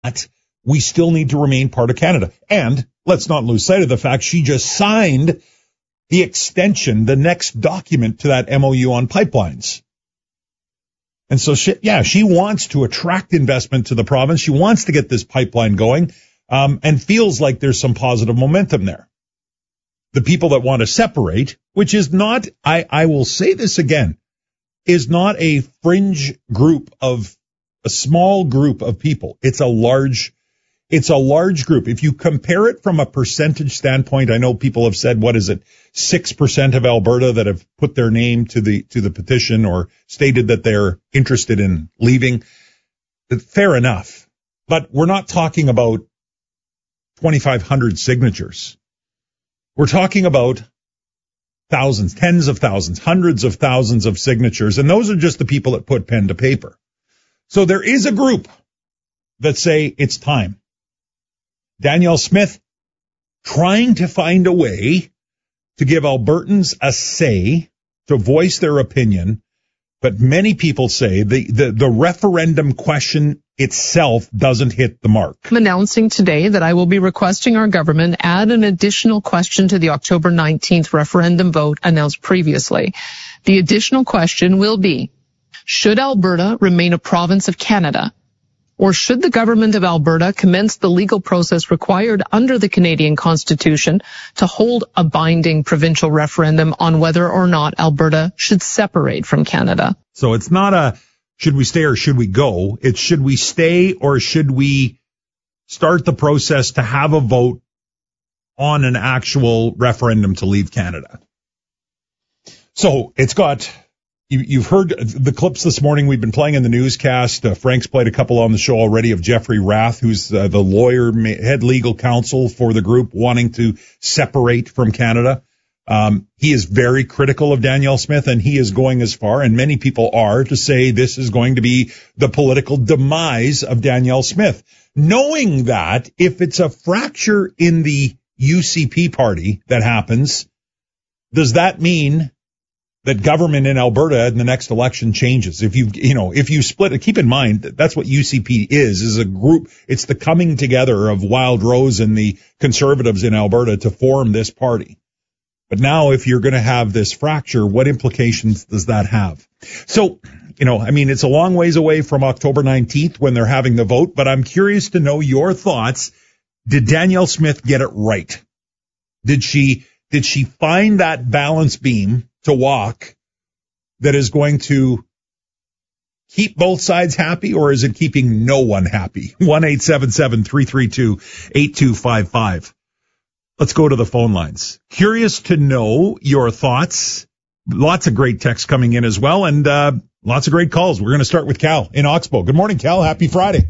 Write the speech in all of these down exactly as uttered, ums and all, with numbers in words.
we still need to remain part of Canada. And let's not lose sight of the fact she just signed the extension, the next document to that M O U on pipelines. And so, she, yeah, she wants to attract investment to the province. She wants to get this pipeline going, um, and feels like there's some positive momentum there. The people that want to separate, which is not, I, I will say this again, is not a fringe group of, a small group of people. It's a large It's a large group. If you compare it from a percentage standpoint, I know people have said, what is it, six percent of Alberta that have put their name to the to the petition or stated that they're interested in leaving. Fair enough. But we're not talking about twenty-five hundred signatures. We're talking about thousands, tens of thousands, hundreds of thousands of signatures, and those are just the people that put pen to paper. So there is a group that say it's time. Danielle Smith trying to find a way to give Albertans a say to voice their opinion. But many people say the, the, the referendum question itself doesn't hit the mark. I'm announcing today that I will be requesting our government add an additional question to the October nineteenth referendum vote announced previously. The additional question will be, should Alberta remain a province of Canada? Or should the government of Alberta commence the legal process required under the Canadian Constitution to hold a binding provincial referendum on whether or not Alberta should separate from Canada? So it's not a should we stay or should we go? It's should we stay or should we start the process to have a vote on an actual referendum to leave Canada? So it's got... You, you've heard the clips this morning. We've been playing in the newscast. Uh, Frank's played a couple on the show already of Jeffrey Rath, who's uh, the lawyer, head legal counsel for the group wanting to separate from Canada. Um, he is very critical of Danielle Smith, and he is going as far, and many people are, to say this is going to be the political demise of Danielle Smith. Knowing that if it's a fracture in the U C P party that happens, does that mean that government in Alberta in the next election changes? If you, you know, if you split it, keep in mind that that's what U C P is, is a group. It's the coming together of Wild Rose and the Conservatives in Alberta to form this party. But now if you're going to have this fracture, what implications does that have? So, you know, I mean, it's a long ways away from October nineteenth when they're having the vote, but I'm curious to know your thoughts. Did Danielle Smith get it right? Did she, did she find that balance beam to walk that is going to keep both sides happy, or is it keeping no one happy? one eight seven seven, three three two, eight two five five. Let's go to the phone lines. Curious to know your thoughts. Lots of great texts coming in as well, and uh, lots of great calls. We're going to start with Cal in Oxbow. Good morning, Cal. Happy Friday.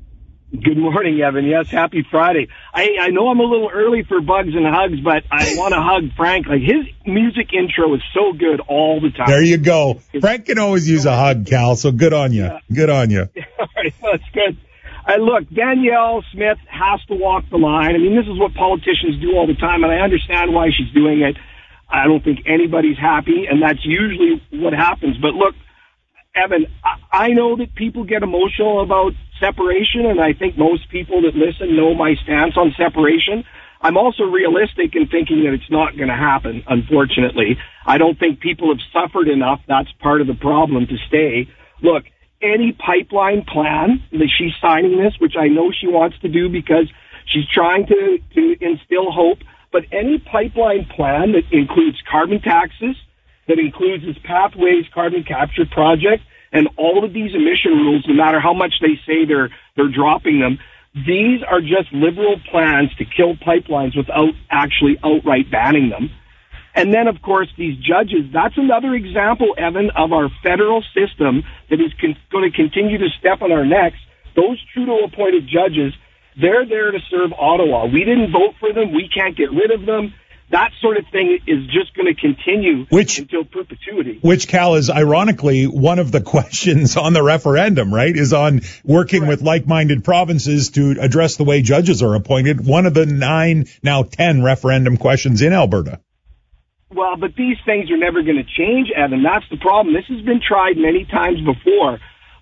Good morning, Evan. Yes, happy Friday. I, I know I'm a little early for bugs and hugs, but I want to hug Frank. Like, his music intro is so good all the time. There you go. Frank can always use a hug, Cal, so good on you. Yeah. Good on you. All right, that's good. Uh, look, Danielle Smith has to walk the line. I mean, this is what politicians do all the time, and I understand why she's doing it. I don't think anybody's happy, and that's usually what happens. But look, Evan, I know that people get emotional about separation, and I think most people that listen know my stance on separation. I'm also realistic in thinking that it's not going to happen, unfortunately. I don't think people have suffered enough. That's part of the problem to stay. Look, any pipeline plan that she's signing this, which I know she wants to do because she's trying to, to instill hope, but any pipeline plan that includes carbon taxes, that includes this Pathways carbon capture project, and all of these emission rules, no matter how much they say they're they're dropping them, these are just liberal plans to kill pipelines without actually outright banning them. And then, of course, these judges, that's another example, Evan, of our federal system that is con- going to continue to step on our necks. Those Trudeau-appointed judges, they're there to serve Ottawa. We didn't vote for them. We can't get rid of them. That sort of thing is just going to continue which, until perpetuity. Which, Cal, is ironically one of the questions on the referendum, right, is on working Correct. With like-minded provinces to address the way judges are appointed. One of the nine, now ten referendum questions in Alberta. Well, but these things are never going to change, Evan. That's the problem. This has been tried many times before.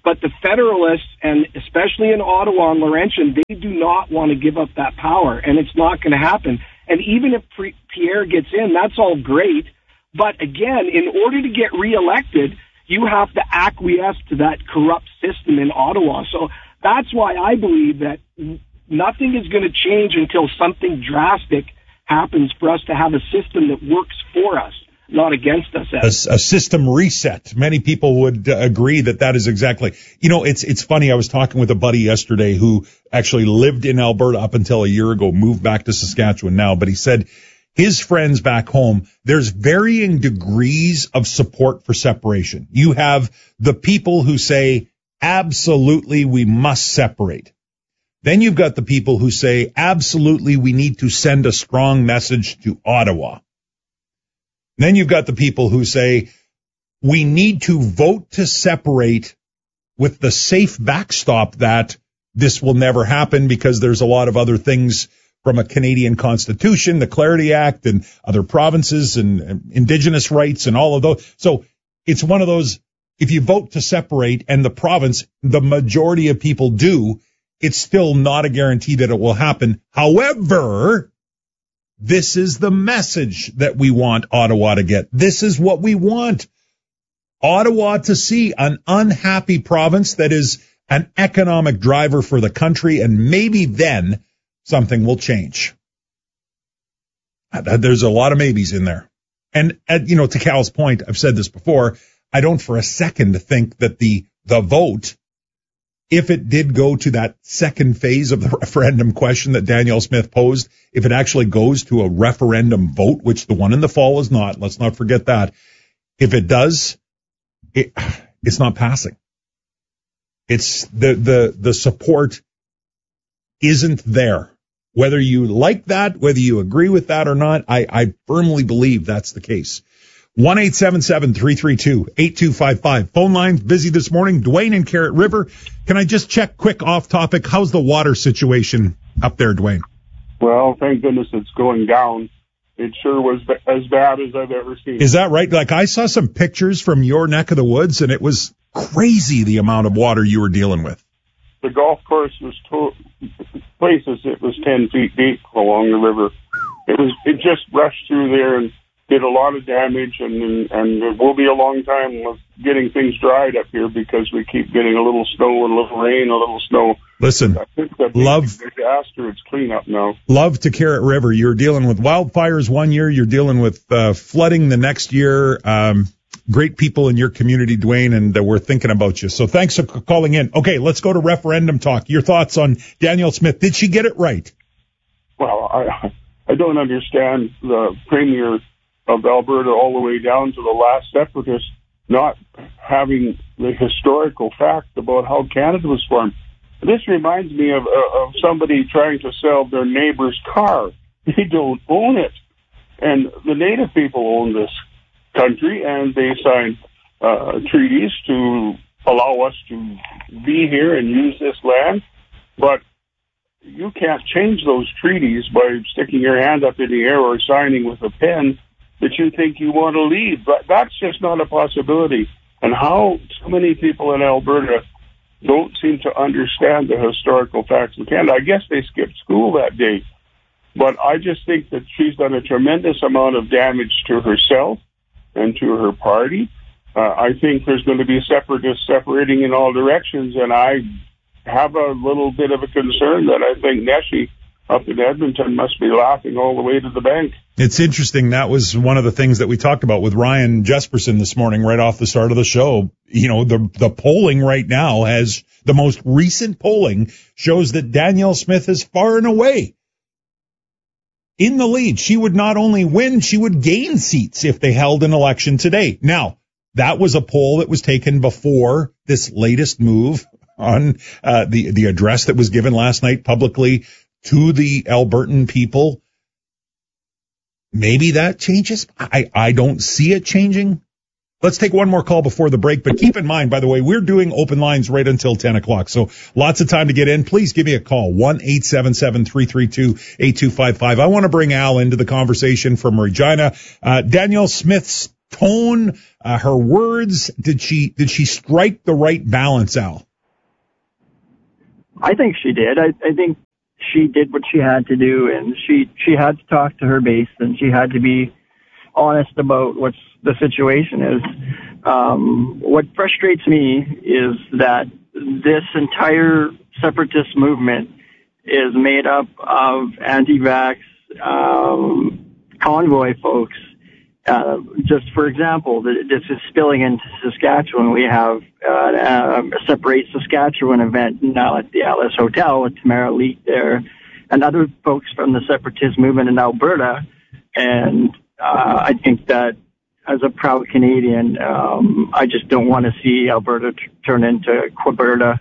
But the Federalists, and especially in Ottawa and Laurentian, they do not want to give up that power, and it's not going to happen. And even if Pierre gets in, that's all great. But again, in order to get reelected, you have to acquiesce to that corrupt system in Ottawa. So that's why I believe that nothing is going to change until something drastic happens for us to have a system that works for us, not against us. A, a system reset. Many people would uh, agree that that is exactly, you know, it's, it's funny. I was talking with a buddy yesterday who actually lived in Alberta up until a year ago, moved back to Saskatchewan now, but he said his friends back home, there's varying degrees of support for separation. You have the people who say, absolutely, we must separate. Then you've got the people who say, absolutely, we need to send a strong message to Ottawa. Then you've got the people who say, we need to vote to separate with the safe backstop that this will never happen because there's a lot of other things from a Canadian Constitution, the Clarity Act, and other provinces and, and Indigenous rights and all of those. So it's one of those, if you vote to separate and the province, the majority of people do, it's still not a guarantee that it will happen. However, this is the message that we want Ottawa to get. This is what we want Ottawa to see, an unhappy province that is an economic driver for the country, and maybe then something will change. There's a lot of maybes in there. And, you know, to Cal's point, I've said this before, I don't for a second think that the the vote, if it did go to that second phase of the referendum question that Danielle Smith posed, if it actually goes to a referendum vote, which the one in the fall is not, let's not forget that. If it does, it, it's not passing. It's the, the, the support isn't there. Whether you like that, whether you agree with that or not, I, I firmly believe that's the case. one eight seven seven, three three two, eight two five five. Phone lines busy this morning. Dwayne in Carrot River. Can I just check quick off topic? How's the water situation up there, Dwayne? Well, thank goodness it's going down. It sure was as bad as I've ever seen. Is that right? Like, I saw some pictures from your neck of the woods, and it was crazy the amount of water you were dealing with. The golf course was to- places it was ten feet deep along the river. It was it just rushed through there and did a lot of damage, and and it will be a long time with getting things dried up here because we keep getting a little snow and a little rain, a little snow. Listen, I think that love disaster. It's clean up now. Love to Carrot River. You're dealing with wildfires one year. You're dealing with uh, flooding the next year. Um, great people in your community, Dwayne, and uh, we're thinking about you. So thanks for c- calling in. Okay, let's go to referendum talk. Your thoughts on Danielle Smith? Did she get it right? Well, I I don't understand the premier of Alberta all the way down to the last separatist not having the historical fact about how Canada was formed. This reminds me of, of somebody trying to sell their neighbor's car. They don't own it. And the Native people own this country, and they signed uh, treaties to allow us to be here and use this land. But you can't change those treaties by sticking your hand up in the air or signing with a pen that you think you want to leave. But that's just not a possibility. And how so many people in Alberta don't seem to understand the historical facts of Canada. I guess they skipped school that day. But I just think that she's done a tremendous amount of damage to herself and to her party. Uh, I think there's going to be separatists separating in all directions, and I have a little bit of a concern that I think Nessie up in Edmonton must be laughing all the way to the bank. It's interesting. That was one of the things that we talked about with Ryan Jesperson this morning, right off the start of the show. You know, the the polling right now has, the most recent polling shows that Danielle Smith is far and away in the lead. She would not only win, she would gain seats if they held an election today. Now, that was a poll that was taken before this latest move on uh, the, the address that was given last night publicly to the Albertan people. Maybe that changes. I, I don't see it changing. Let's take one more call before the break, but keep in mind, by the way, we're doing open lines right until ten o'clock, so lots of time to get in. Please give me a call, one eight seven seven, three three two, eight two five five. I want to bring Al into the conversation from Regina. Uh, Danielle Smith's tone, uh, her words? Did she did she strike the right balance, Al? I think she did. I, I think she did what she had to do, and she, she had to talk to her base, and she had to be honest about what the situation is. Um, what frustrates me is that this entire separatist movement is made up of anti-vax um, convoy folks. Uh, just for example, this is spilling into Saskatchewan. We have uh, a Separate Saskatchewan event now at the Alice Hotel with Tamara Leak there and other folks from the separatist movement in Alberta. And uh, I think that as a proud Canadian, um, I just don't want to see Alberta t- turn into Queberta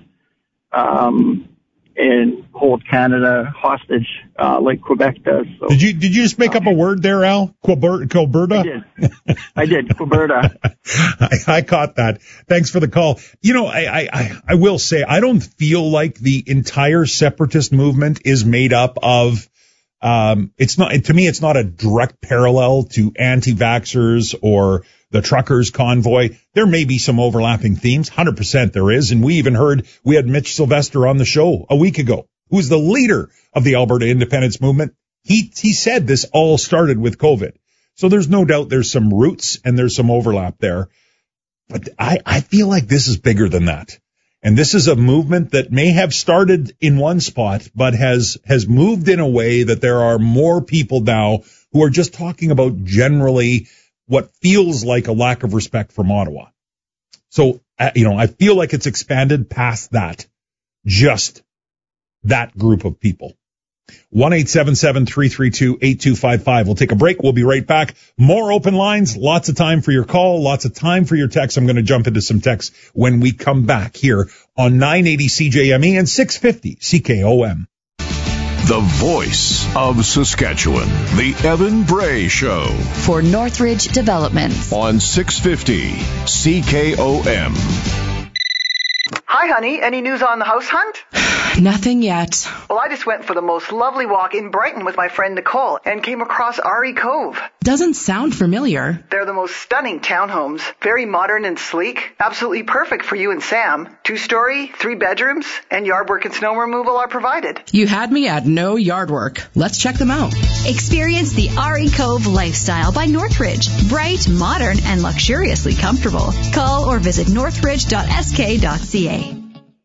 um, and hold Canada hostage uh, like Quebec does. So, did you did you just make uh, up a word there, Al? Queberta? Queberta? I did. I did. Queberta. I, I caught that. Thanks for the call. You know, I, I I will say I don't feel like the entire separatist movement is made up of. Um, it's not, to me, it's not a direct parallel to anti-vaxxers or the truckers convoy. There may be some overlapping themes. one hundred percent there is. And we even heard, we had Mitch Sylvester on the show a week ago, who's the leader of the Alberta independence movement. He, he said this all started with COVID. So there's no doubt there's some roots and there's some overlap there. But I, I feel like this is bigger than that. And this is a movement that may have started in one spot, but has, has moved in a way that there are more people now who are just talking about generally what feels like a lack of respect from Ottawa. So, uh, you know, I feel like it's expanded past that, just that group of people. one eight seven seven, three three two, eight two five five. We'll take a break. We'll be right back. More open lines, lots of time for your call, lots of time for your text. I'm going to jump into some texts when we come back here on nine eighty C J M E and six fifty C K O M. The voice of Saskatchewan, the Evan Bray Show. For Northridge Development. On six fifty C K O M. Hi, honey. Any news on the house hunt? Nothing yet. Well, I just went for the most lovely walk in Brighton with my friend Nicole and came across R E Cove. Doesn't sound familiar. They're the most stunning townhomes. Very modern and sleek. Absolutely perfect for you and Sam. Two-story, three bedrooms, and yard work and snow removal are provided. You had me at no yard work. Let's check them out. Experience the R E Cove lifestyle by Northridge. Bright, modern, and luxuriously comfortable. Call or visit northridge dot s k dot c a.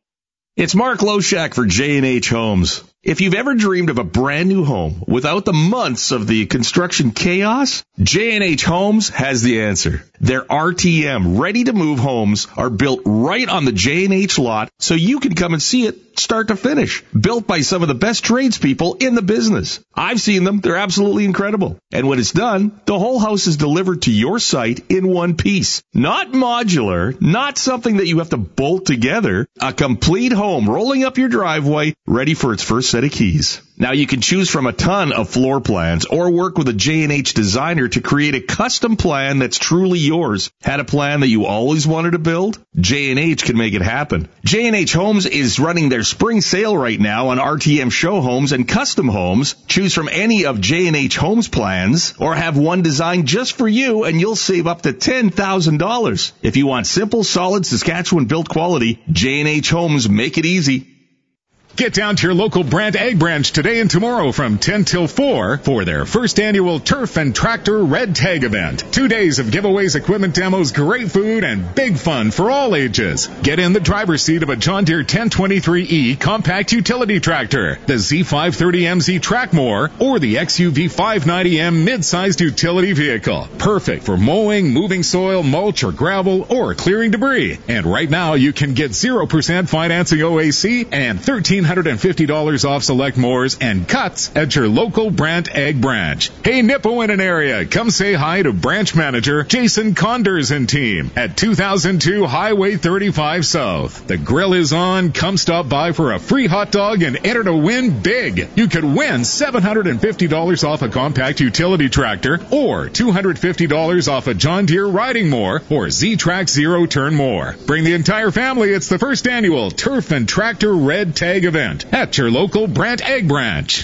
It's Mark Loshak for J and H Homes. If you've ever dreamed of a brand new home without the months of the construction chaos, J and H Homes has the answer. Their R T M ready-to-move homes are built right on the J and H lot so you can come and see it start to finish. Built by some of the best tradespeople in the business. I've seen them. They're absolutely incredible. And when it's done, the whole house is delivered to your site in one piece. Not modular, not something that you have to bolt together. A complete home rolling up your driveway, ready for its first set of keys. Now you can choose from a ton of floor plans or work with a J and H designer to create a custom plan that's truly yours. Had a plan that you always wanted to build? J and H can make it happen. J and H Homes is running their spring sale right now on R T M show homes and custom homes. Choose from any of J and H Homes plans or have one designed just for you and you'll save up to ten thousand dollars. If you want simple, solid Saskatchewan built quality, J and H Homes make it easy. Get down to your local Brandt Ag Branch today and tomorrow from ten till four for their first annual Turf and Tractor Red Tag event. Two days of giveaways, equipment demos, great food, and big fun for all ages. Get in the driver's seat of a John Deere ten twenty-three E compact utility tractor, the Z five thirty M Z Trackmore, or the X U V five ninety M mid-sized utility vehicle. Perfect for mowing, moving soil, mulch, or gravel, or clearing debris. And right now, you can get zero percent financing O A C and thirteen hundred fifty dollars off select mowers and cuts at your local Brandt Ag Branch. Hey, Nipawin area, come say hi to branch manager Jason Conders and team at two thousand two Highway thirty-five South. The grill is on. Come stop by for a free hot dog and enter to win big. You could win seven hundred fifty dollars off a compact utility tractor or two hundred fifty dollars off a John Deere riding mower or Z-Track Zero Turn mower. Bring the entire family. It's the first annual Turf and Tractor Red Tag event at your local Brandt Ag Branch.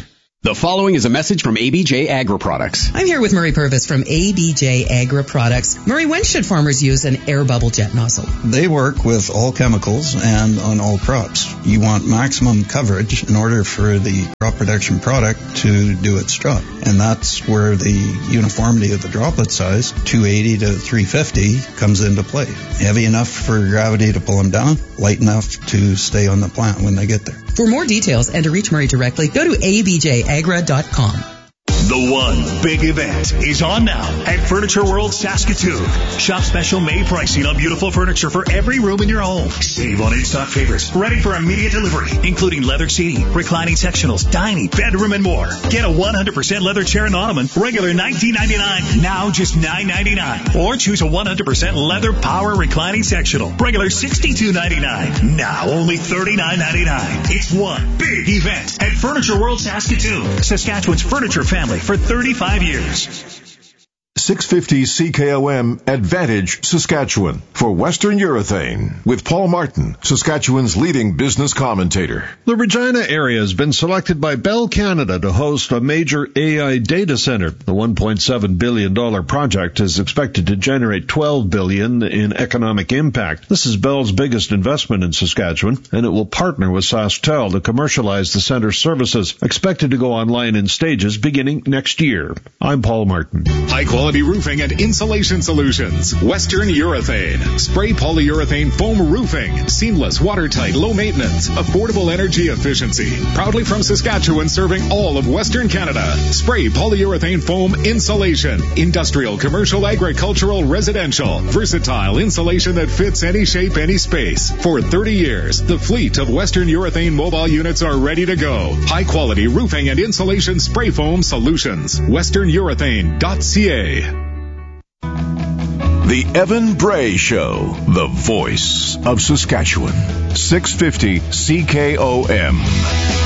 The following is a message from A B J Agri Products. I'm here with Murray Purvis from A B J Agri Products. Murray, when should farmers use an air bubble jet nozzle? They work with all chemicals and on all crops. You want maximum coverage in order for the crop protection product to do its job. And that's where the uniformity of the droplet size, two eighty to three fifty, comes into play. Heavy enough for gravity to pull them down, light enough to stay on the plant when they get there. For more details and to reach Murray directly, go to a b j agra dot com. The one big event is on now at Furniture World Saskatoon. Shop special May pricing on beautiful furniture for every room in your home. Save on in-stock favorites ready for immediate delivery, including leather seating, reclining sectionals, dining, bedroom, and more. Get a one hundred percent leather chair and ottoman, regular nineteen ninety-nine, now just nine ninety-nine. Or choose a one hundred percent leather power reclining sectional, regular sixty-two ninety-nine, now only thirty-nine ninety-nine. It's one big event at Furniture World Saskatoon, Saskatchewan's furniture family for thirty-five years. six fifty C K O M Advantage, Saskatchewan, for Western Urethane, with Paul Martin, Saskatchewan's leading business commentator. The Regina area has been selected by Bell Canada to host a major A I data center. The one point seven billion dollars project is expected to generate twelve billion dollars in economic impact. This is Bell's biggest investment in Saskatchewan, and it will partner with SaskTel to commercialize the center's services, expected to go online in stages beginning next year. I'm Paul Martin. High quality roofing and insulation solutions. Western Urethane. Spray polyurethane foam roofing. Seamless, watertight, low maintenance, affordable energy efficiency. Proudly from Saskatchewan, serving all of Western Canada. Spray polyurethane foam insulation. Industrial, commercial, agricultural, residential. Versatile insulation that fits any shape, any space. For thirty years, the fleet of Western Urethane mobile units are ready to go. High quality roofing and insulation spray foam solutions. western urethane dot c a. The Evan Bray Show, the voice of Saskatchewan. six fifty C K O M.